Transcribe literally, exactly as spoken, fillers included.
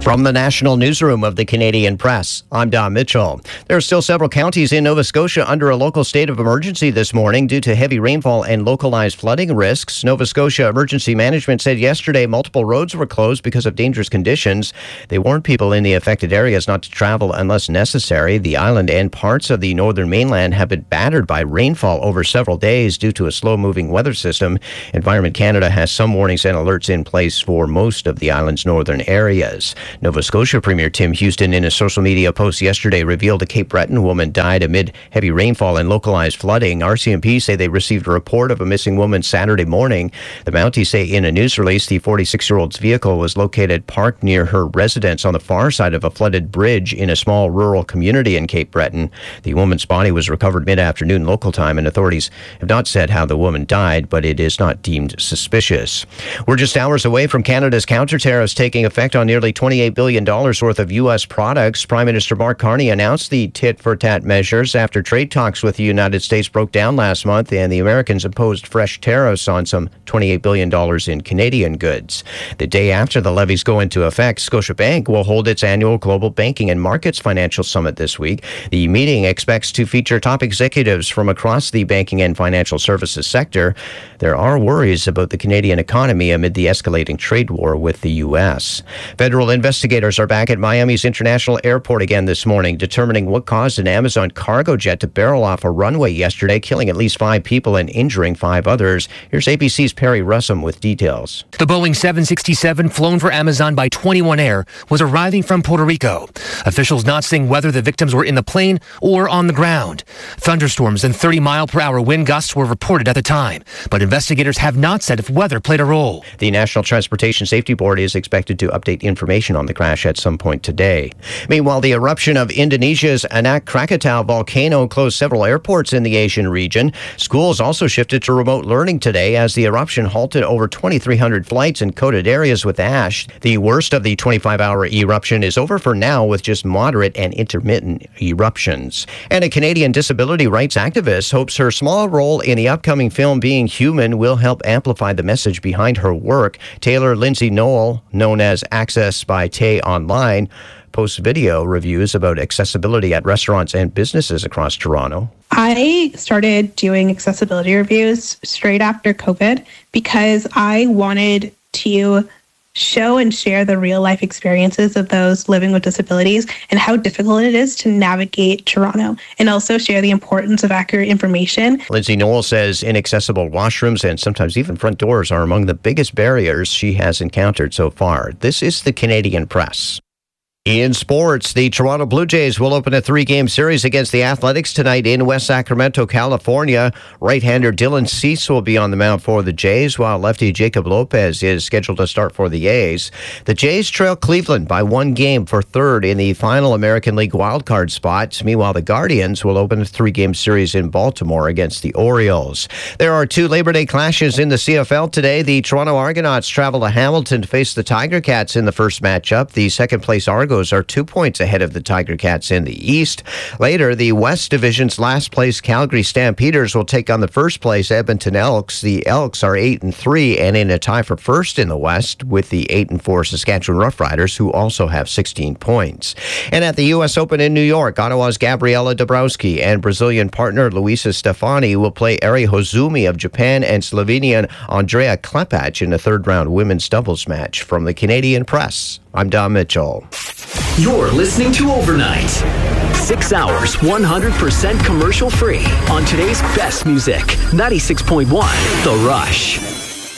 From the National Newsroom of the Canadian Press, I'm Don Mitchell. There are still several counties in Nova Scotia under a local state of emergency this morning due to heavy rainfall and localized flooding risks. Nova Scotia Emergency Management said yesterday multiple roads were closed because of dangerous conditions. They warned people in the affected areas not to travel unless necessary. The island and parts of the northern mainland have been battered by rainfall over several days due to a slow-moving weather system. Environment Canada has some warnings and alerts in place for most of the island's northern areas. Nova Scotia Premier Tim Houston, in a social media post yesterday, revealed a Cape Breton woman died amid heavy rainfall and localized flooding. R C M P say they received a report of a missing woman Saturday morning. The Mounties say in a news release the forty-six-year-old's vehicle was located parked near her residence on the far side of a flooded bridge in a small rural community in Cape Breton. The woman's body was recovered mid-afternoon local time, and authorities have not said how the woman died, but it is not deemed suspicious. We're just hours away from Canada's counter-tariffs taking effect on nearly twenty-eight billion dollars worth of U S products. Prime Minister Mark Carney announced the tit-for-tat measures after trade talks with the United States broke down last month, and the Americans imposed fresh tariffs on some twenty-eight billion dollars in Canadian goods. The day after the levies go into effect, Scotiabank will hold its annual Global Banking and Markets Financial Summit this week. The meeting expects to feature top executives from across the banking and financial services sector. There are worries about the Canadian economy amid the escalating trade war with the U S. Federal investigators are back at Miami's International Airport again this morning, determining what caused an Amazon cargo jet to barrel off a runway yesterday, killing at least five people and injuring five others. Here's A B C's Perry Russum with details. The Boeing seven sixty-seven, flown for Amazon by twenty-one Air, was arriving from Puerto Rico. Officials not saying whether the victims were in the plane or on the ground. Thunderstorms and thirty mile per hour wind gusts were reported at the time, but investigators have not said if weather played a role. The National Transportation Safety Board is expected to update information on the crash at some point today. Meanwhile, the eruption of Indonesia's Anak Krakatau volcano closed several airports in the Asian region. Schools also shifted to remote learning today as the eruption halted over twenty-three hundred flights and coated areas with ash. The worst of the twenty-five hour eruption is over for now, with just moderate and intermittent eruptions. And a Canadian disability rights activist hopes her small role in the upcoming film Being Human will help amplify the message behind her work. Taylor Lindsay Noel, known as Access by Tay Online, posts video reviews about accessibility at restaurants and businesses across Toronto. I started doing accessibility reviews straight after COVID because I wanted to show and share the real life experiences of those living with disabilities and how difficult it is to navigate Toronto, and also share the importance of accurate information. Lindsay Noel says inaccessible washrooms and sometimes even front doors are among the biggest barriers she has encountered so far. This is the Canadian Press. In sports, the Toronto Blue Jays will open a three-game series against the Athletics tonight in West Sacramento, California. Right-hander Dylan Cease will be on the mound for the Jays, while lefty Jacob Lopez is scheduled to start for the A's. The Jays trail Cleveland by one game for third in the final American League wildcard spot. Meanwhile, the Guardians will open a three-game series in Baltimore against the Orioles. There are two Labor Day clashes in the C F L today. The Toronto Argonauts travel to Hamilton to face the Tiger Cats in the first matchup. The second-place Argos are two points ahead of the Tiger Cats in the East. Later, the West Division's last place Calgary Stampeders will take on the first place Edmonton Elks. The Elks are eight and three and in a tie for first in the West with the eight and four Saskatchewan Roughriders, who also have sixteen points. And at the U S Open in New York, Ottawa's Gabriela Dabrowski and Brazilian partner Luisa Stefani will play Eri Hozumi of Japan and Slovenian Andrea Klepac in the third round women's doubles match. From the Canadian Press, I'm Don Mitchell. You're listening to Overnight. Six hours, one hundred percent commercial free on today's best music. ninety-six point one The Rush.